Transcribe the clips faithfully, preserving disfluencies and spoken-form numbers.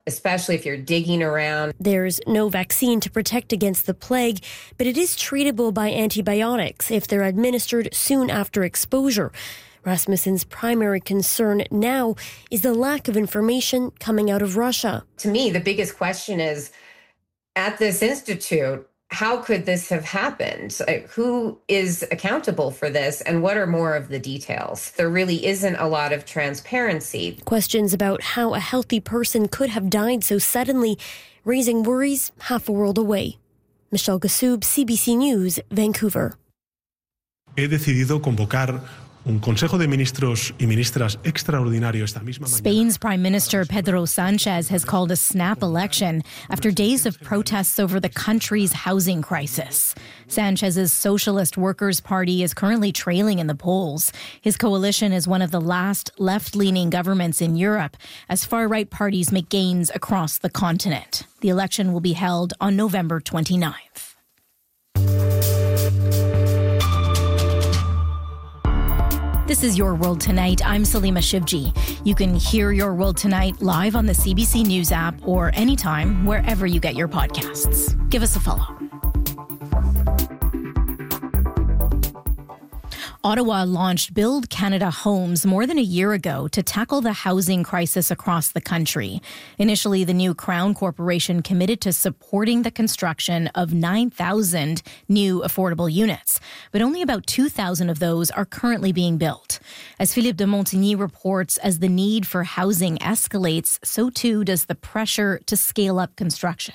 especially if you're digging around. There's no vaccine to protect against the plague, but it is treatable by antibiotics if they're administered soon after exposure. Rasmussen's primary concern now is the lack of information coming out of Russia. To me, the biggest question is, at this institute, how could this have happened? Like, who is accountable for this, and what are more of the details? There really isn't a lot of transparency. Questions about how a healthy person could have died so suddenly, raising worries half a world away. Michelle Gassoub, C B C News, Vancouver. He decidido convocar un Consejo de Ministros y Ministras extraordinario esta misma mañana. Spain's Prime Minister Pedro Sánchez has called a snap election after days of protests over the country's housing crisis. Sanchez's Socialist Workers' Party is currently trailing in the polls. His coalition is one of the last left-leaning governments in Europe as far-right parties make gains across the continent. The election will be held on November twenty-ninth. This is Your World Tonight. I'm Salima Shivji. You can hear Your World Tonight live on the C B C News app or anytime wherever you get your podcasts. Give us a follow. Ottawa launched Build Canada Homes more than a year ago to tackle the housing crisis across the country. Initially, the new Crown Corporation committed to supporting the construction of nine thousand new affordable units, but only about two thousand of those are currently being built. As Philippe de Montigny reports, as the need for housing escalates, so too does the pressure to scale up construction.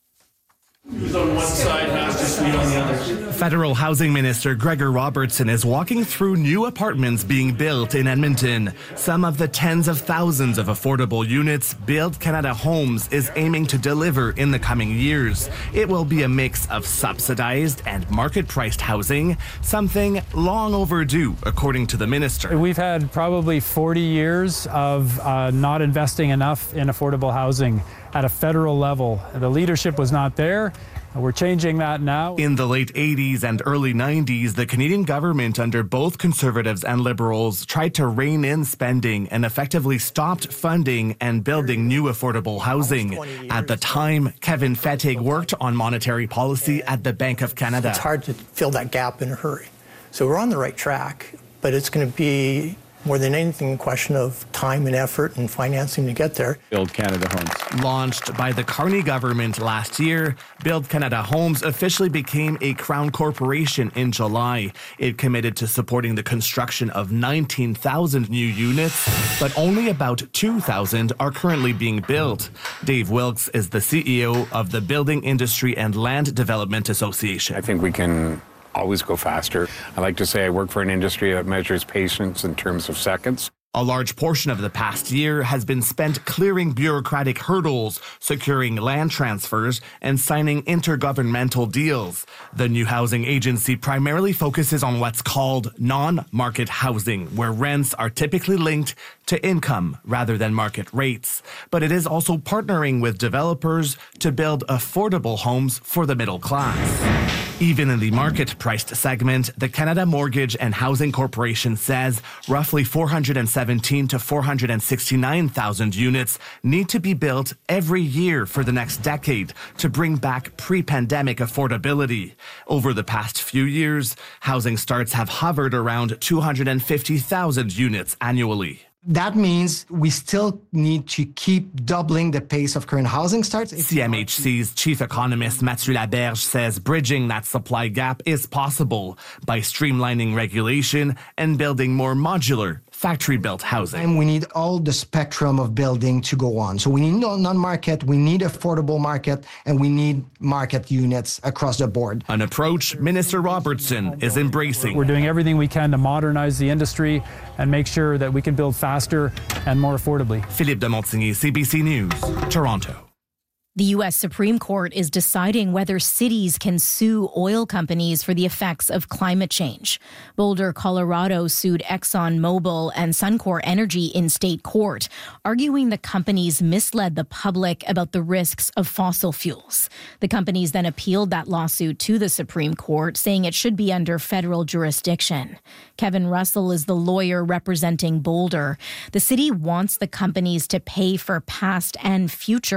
Who's on one side has to sweet on the other. Federal Housing Minister Gregor Robertson is walking through new apartments being built in Edmonton. Some of the tens of thousands of affordable units Build Canada Homes is aiming to deliver in the coming years. It will be a mix of subsidized and market-priced housing, something long overdue, according to the minister. We've had probably forty years of uh, not investing enough in affordable housing at a federal level. The leadership was not there. We're changing that now. In the late eighties and early nineties, the Canadian government, under both Conservatives and Liberals, tried to rein in spending and effectively stopped funding and building new affordable housing. At the time, Kevin Fettig worked on monetary policy at the Bank of Canada. It's hard to fill that gap in a hurry. So we're on the right track, but it's going to be more than anything, a question of time and effort and financing to get there. Build Canada Homes. Launched by the Carney government last year, Build Canada Homes officially became a Crown Corporation in July. It committed to supporting the construction of nineteen thousand new units, but only about two thousand are currently being built. Dave Wilkes is the C E O of the Building Industry and Land Development Association. I think we can always go faster. I like to say I work for an industry that measures patience in terms of seconds. A large portion of the past year has been spent clearing bureaucratic hurdles, securing land transfers, and signing intergovernmental deals. The new housing agency primarily focuses on what's called non-market housing, where rents are typically linked to income rather than market rates. But it is also partnering with developers to build affordable homes for the middle class. Even in the market-priced segment, the Canada Mortgage and Housing Corporation says roughly four hundred seventeen to four hundred sixty-nine thousand units need to be built every year for the next decade to bring back pre-pandemic affordability. Over the past few years, housing starts have hovered around two hundred fifty thousand units annually. That means we still need to keep doubling the pace of current housing starts. C M H C's chief economist Mathieu Laberge says bridging that supply gap is possible by streamlining regulation and building more modular, factory-built housing. And we need all the spectrum of building to go on. So we need non-market, we need affordable market, and we need market units across the board. An approach Minister Robertson is embracing. We're doing everything we can to modernize the industry and make sure that we can build faster and more affordably. Philippe de Montigny, C B C News, Toronto. The U S Supreme Court is deciding whether cities can sue oil companies for the effects of climate change. Boulder, Colorado sued ExxonMobil and Suncor Energy in state court, arguing the companies misled the public about the risks of fossil fuels. The companies then appealed that lawsuit to the Supreme Court, saying it should be under federal jurisdiction. Kevin Russell is the lawyer representing Boulder. The city wants the companies to pay for past and future